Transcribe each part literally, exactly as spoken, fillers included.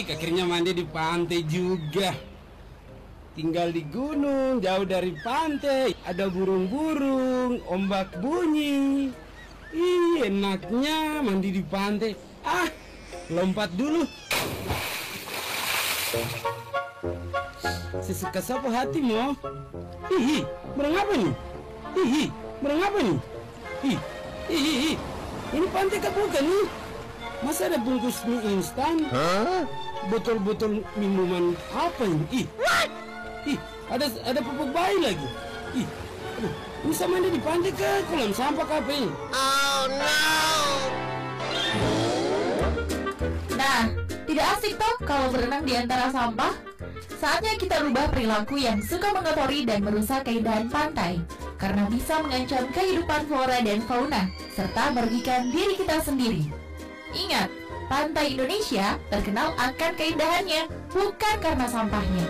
Asik, akhirnya mandi di pantai juga. Tinggal di gunung, jauh dari pantai. Ada burung-burung, ombak bunyi. Ih, enaknya mandi di pantai. Ah, lompat dulu. Sesuka sapu hatimu. Hihi, berapa nih? Hihi, berapa nih? Hihi, hihi, ini pantai kah bukan nih? Masa ada bungkus mie instan? Hah? Botol-botol minuman apa ini? Ih, ih, ada ada pupuk bayi lagi. Ih, aduh, bisa mandi di pantai ke kolam sampah apa ini? Oh no! Nah, tidak asik toh kalau berenang di antara sampah? Saatnya kita rubah perilaku yang suka mengotori dan merusak keindahan pantai, karena bisa mengancam kehidupan flora dan fauna, serta merugikan diri kita sendiri. Ingat, pantai Indonesia terkenal akan keindahannya, bukan karena sampahnya.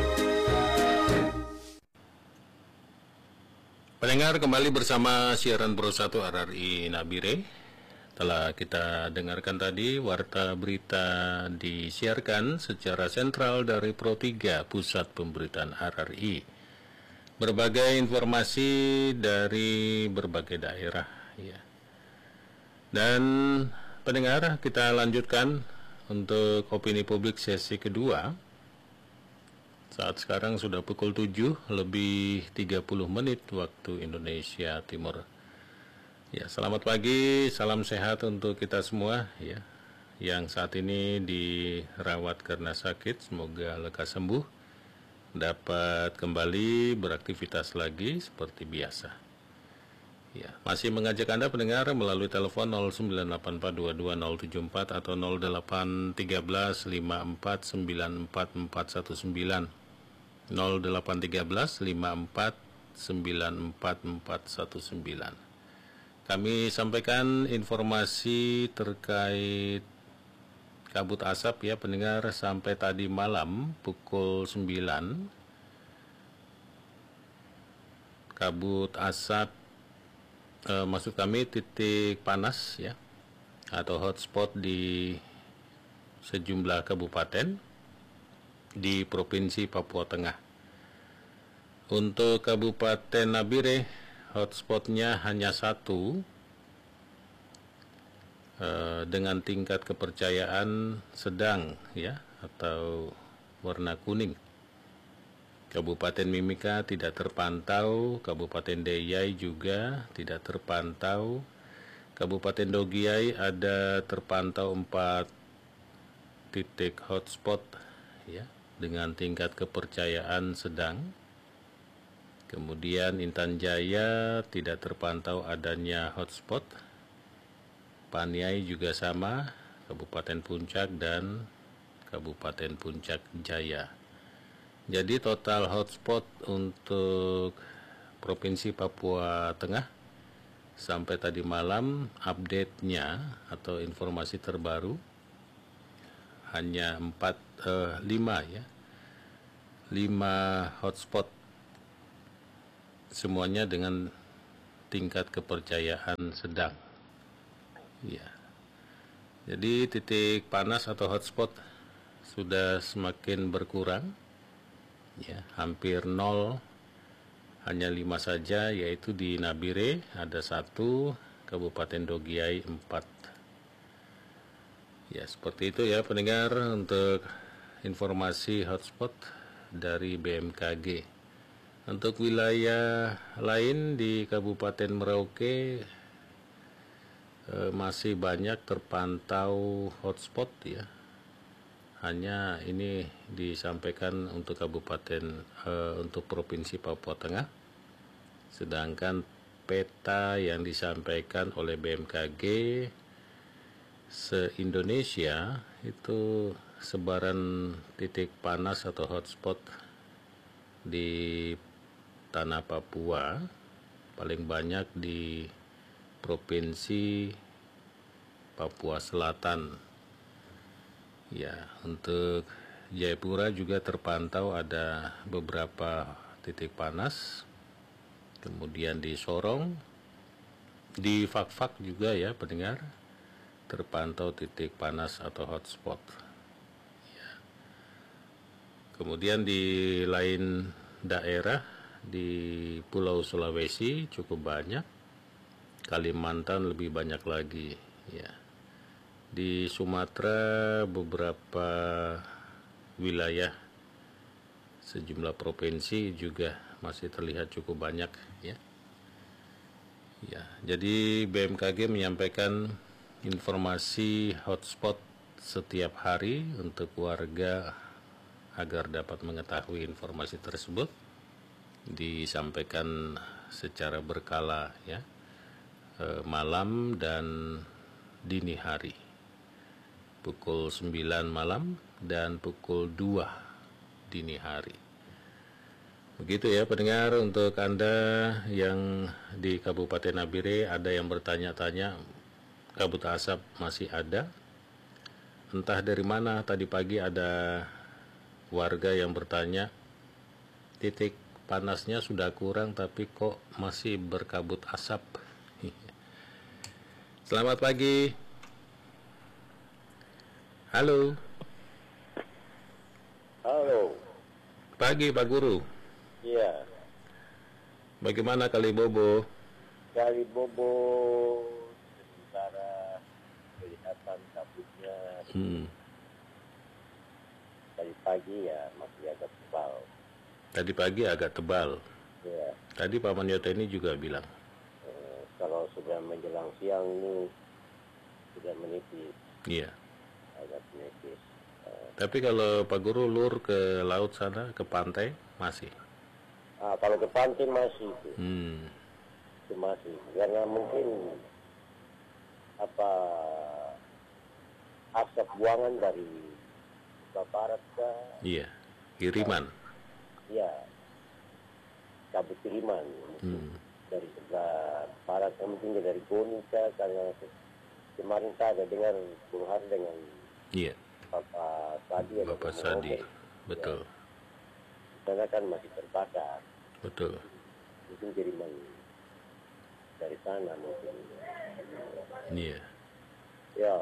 Pendengar, kembali bersama siaran Pro satu R R I Nabire. Telah kita dengarkan tadi warta berita disiarkan secara sentral dari Pro tiga, Pusat Pemberitaan R R I. Berbagai informasi dari berbagai daerah, ya. Dan pendengar, kita lanjutkan untuk opini publik sesi kedua. Saat sekarang sudah pukul tujuh lebih tiga puluh menit waktu Indonesia Timur. Ya, selamat pagi, salam sehat untuk kita semua ya. Yang saat ini dirawat karena sakit, semoga lekas sembuh, dapat kembali beraktivitas lagi seperti biasa. Ya, masih mengajak Anda pendengar melalui telepon nol sembilan delapan empat dua dua nol tujuh empat atau nol delapan tiga belas lima empat sembilan empat empat satu sembilan, nol delapan tiga belas lima empat sembilan empat empat satu sembilan. Kami sampaikan informasi terkait kabut asap ya pendengar sampai tadi malam pukul sembilan. Kabut asap Uh, maksud kami titik panas ya atau hotspot di sejumlah kabupaten di Provinsi Papua Tengah. Untuk Kabupaten Nabire hotspotnya hanya satu uh, dengan tingkat kepercayaan sedang ya atau warna kuning. Kabupaten Mimika tidak terpantau, Kabupaten Deyai juga tidak terpantau, Kabupaten Dogiai ada terpantau empat titik hotspot ya dengan tingkat kepercayaan sedang. Kemudian Intan Jaya tidak terpantau adanya hotspot, Paniai juga sama, Kabupaten Puncak dan Kabupaten Puncak Jaya. Jadi total hotspot untuk Provinsi Papua Tengah sampai tadi malam update-nya atau informasi terbaru hanya empat eh, lima ya lima hotspot, semuanya dengan tingkat kepercayaan sedang ya. Jadi titik panas atau hotspot sudah semakin berkurang ya, hampir nol, hanya lima saja, yaitu di Nabire ada satu, Kabupaten Dogiai empat. Ya, seperti itu ya pendengar untuk informasi hotspot dari B M K G. Untuk wilayah lain di Kabupaten Merauke eh, masih banyak terpantau hotspot ya. Hanya ini disampaikan untuk kabupaten uh, untuk Provinsi Papua Tengah, sedangkan peta yang disampaikan oleh B M K G se-Indonesia itu sebaran titik panas atau hotspot di tanah Papua paling banyak di Provinsi Papua Selatan. Ya, untuk Jayapura juga terpantau ada beberapa titik panas. Kemudian di Sorong, di Fakfak juga ya pendengar, terpantau titik panas atau hotspot. Ya. Kemudian di lain daerah di Pulau Sulawesi cukup banyak, Kalimantan lebih banyak lagi ya. Di Sumatera beberapa wilayah sejumlah provinsi juga masih terlihat cukup banyak ya. Ya, jadi B M K G menyampaikan informasi hotspot setiap hari untuk warga agar dapat mengetahui informasi tersebut, disampaikan secara berkala ya, e, malam dan dini hari, pukul sembilan malam dan pukul dua dini hari. Begitu ya pendengar, untuk Anda yang di Kabupaten Nabire ada yang bertanya-tanya, kabut asap masih ada. Entah dari mana, tadi pagi ada warga yang bertanya, titik panasnya sudah kurang tapi kok masih berkabut asap. Selamat pagi. Halo. Halo. Pagi Pak Guru. Iya. Bagaimana Kalibobo? Kalibobo sementara kelihatan kabutnya. Hmm. Tadi pagi ya masih agak tebal. Tadi pagi agak tebal. Ya. Tadi Pak Manyoto ini juga bilang. Eh, kalau sudah menjelang siang ini sudah menipis. Iya. Agak menipis. Eh, Tapi kalau Pak Guru lur ke laut sana, ke pantai, masih. ah, kalau ke pantai masih itu. Hmm. Itu masih. Karena mungkin apa asap buangan dari barat ke Iya. Kiriman. ya kabut kiriman Hmm. dari sebelah barat, mungkin dari Bonika, karena kemarin saya ada dengar Bung Har dengan Iya. Bapak Sadi ada Bapak ngomong, Sadi. Betul. ya, karena kan masih terbakar, Betul. mungkin kiriman dari sana mungkin. Iya. Ya,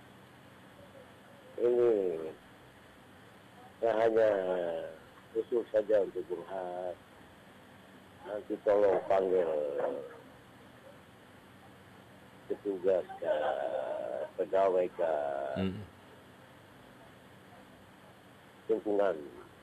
ini saya hanya usul saja untuk Bung Har, nanti tolong panggil petugas ke pegawai ke Hmm. lingkungan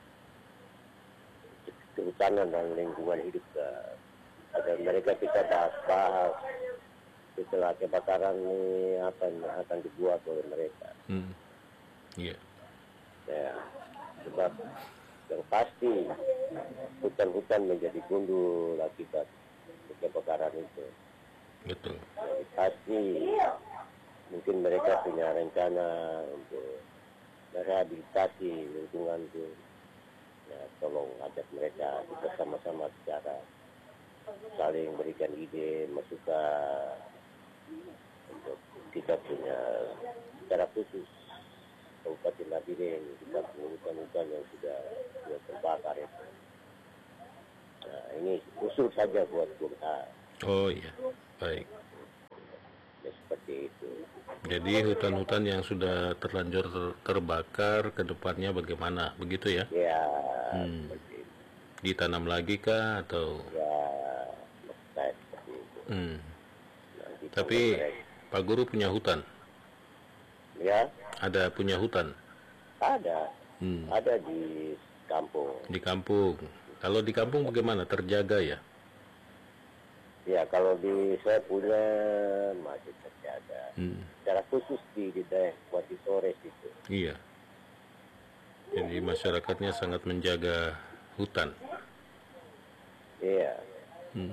kehutanan dan lingkungan hidup ke, agar mereka kita bahas-bahas setelah kebakaran ini apa yang akan dibuat oleh mereka. Hmm. Iya. Ya, sebab yang pasti hutan-hutan menjadi gundul akibat kebakaran itu. Betul. Jadi pasti mungkin mereka punya rencana untuk merehabilitasi lingkungan itu. Ya, tolong ajak mereka kita sama-sama bicara, saling berikan ide, masukan untuk kita punya secara khusus Kabupaten Nabire ini, kita punya hutan-hutan yang sudah, sudah terbakar itu. Nah, ini usul saja buat kita. Oh iya. Baik. Ya, seperti itu. Jadi hutan-hutan yang sudah terlanjur ter- terbakar ke depannya bagaimana? Begitu ya? Ya, Hmm. seperti itu. Ditanam lagi kah atau? Ya, maksudnya seperti itu. Hmm. Nanti Tapi mereka- Pak Guru punya hutan? ya, Ada punya hutan? ada. Hmm. Ada di kampung. Di kampung. Kalau di kampung bagaimana? Terjaga ya? Ya, kalau di saya punya masih terjaga. Hmm. Secara khusus di di daerah Wati Sores itu. Iya. Jadi masyarakatnya sangat menjaga hutan. Iya. Hmm.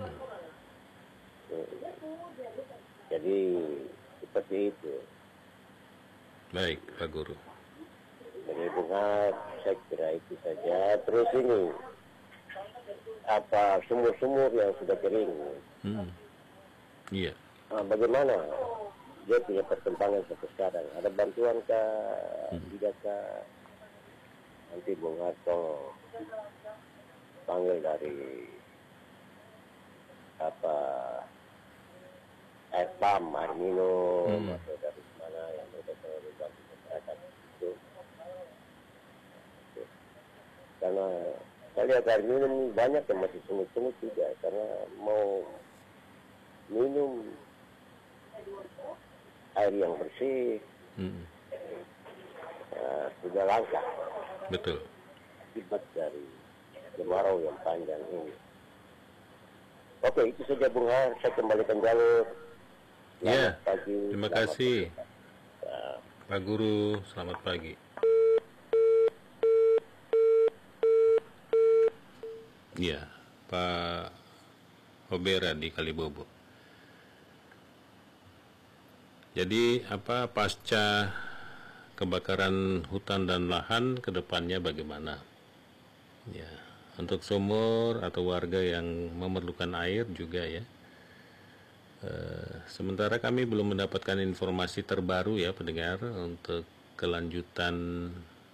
Jadi seperti itu. Baik, Pak Guru. Jadi bunga saya kira itu saja. Terus ini apa sumur-sumur yang sudah kering. Hmm. Iya. Nah, bagaimana dia punya perkembangan sampai sekarang? Ada bantuan ke tidak ke nanti Bung Harto panggil dari apa air pam, air minum Hmm. atau dari mana yang mereka selalu bantu masyarakat itu. karena saya lihat air minum banyak yang masih sumut-sumut juga, karena mau minum air yang bersih hmm. uh, sudah langka. Betul. Akibat dari kemarau yang panjang ini. Oke, itu saja Bung Har, saya kembalikan jalur. Ya, pagi, terima kasih uh, Pak Guru, selamat pagi. Ya, Pak Hobera di Kalibobo. Jadi apa pasca kebakaran hutan dan lahan ke depannya bagaimana? Ya, untuk sumur atau warga yang memerlukan air juga ya. E, sementara kami belum mendapatkan informasi terbaru ya pendengar untuk kelanjutan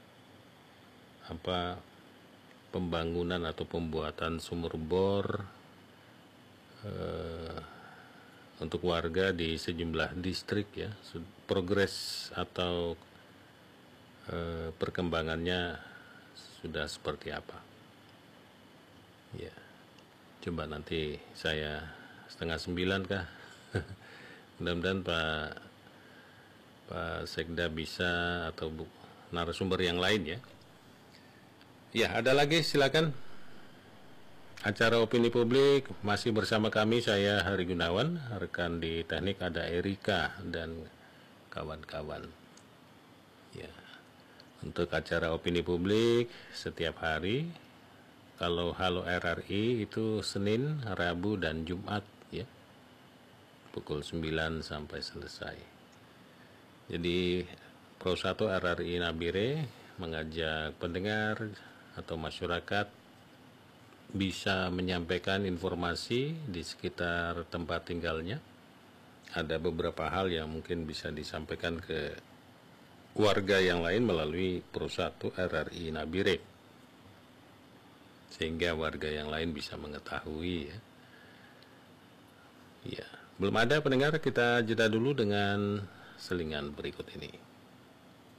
apa pembangunan atau pembuatan sumur bor e, untuk warga di sejumlah distrik ya, progres atau e, perkembangannya sudah seperti apa. Ya, coba nanti saya setengah sembilan kah? Mudah-mudahan Pak Pak Sekda bisa atau bu, narasumber yang lain ya. Ya, ada lagi silakan. Acara opini publik masih bersama kami, saya Hari Gunawan, rekan di teknik ada Erika dan kawan-kawan. Ya, untuk acara opini publik setiap hari, kalau Halo R R I itu Senin, Rabu dan Jumat ya, pukul sembilan sampai selesai. Jadi Pro satu R R I Nabire mengajak pendengar atau masyarakat bisa menyampaikan informasi di sekitar tempat tinggalnya. Ada beberapa hal yang mungkin bisa disampaikan ke warga yang lain melalui Pro satu R R I Nabire, sehingga warga yang lain bisa mengetahui ya. Ya, belum ada pendengar, kita jeda dulu dengan selingan berikut ini.